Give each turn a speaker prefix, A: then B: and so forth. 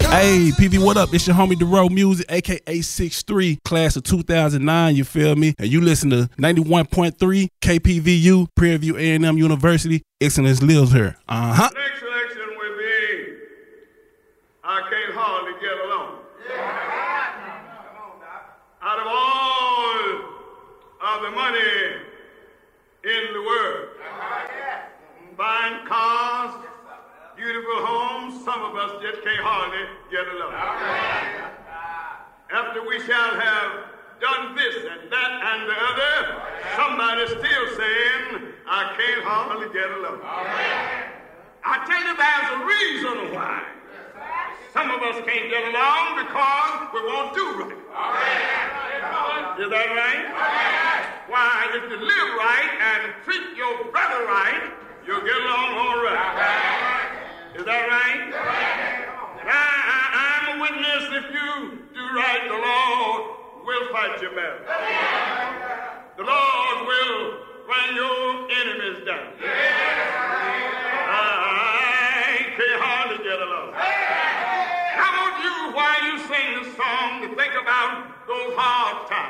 A: Hey, PV, what up? It's your homie DeRoe Music, aka 6'3", class of 2009, you feel me? And you listen to 91.3 KPVU, Prairie View A&M University. Excellence lives here.
B: Next election will be, I can't hardly get along. Out of all of the money in the world, buying cars, beautiful homes, some of us just can't hardly get along. After we shall have done this and that and the other, somebody's still saying, I can't hardly get along. I tell you, there's a reason why. Some of us can't get along because we won't do right. Is that right? Why, if you live right and treat your brother right, you'll get along all right. Is that right? I'm a witness. If you do right, the Lord will fight your battle. The Lord will bring your enemies down. I can't hardly get along. I want you, while you sing the song, to think about those hard times.